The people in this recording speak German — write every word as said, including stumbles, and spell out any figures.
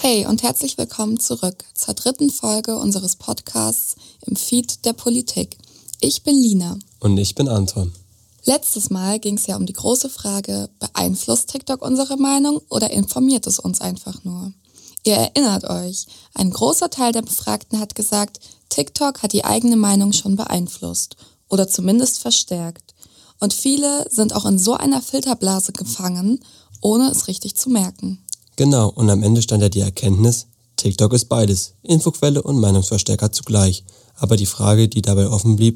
Hey und herzlich willkommen zurück zur dritten Folge unseres Podcasts im Feed der Politik. Ich bin Lina. Und ich bin Anton. Letztes Mal ging es ja um die große Frage, beeinflusst TikTok unsere Meinung oder informiert es uns einfach nur? Ihr erinnert euch, ein großer Teil der Befragten hat gesagt, TikTok hat die eigene Meinung schon beeinflusst oder zumindest verstärkt. Und viele sind auch in so einer Filterblase gefangen, ohne es richtig zu merken. Genau, und am Ende stand ja die Erkenntnis, TikTok ist beides, Infoquelle und Meinungsverstärker zugleich. Aber die Frage, die dabei offen blieb,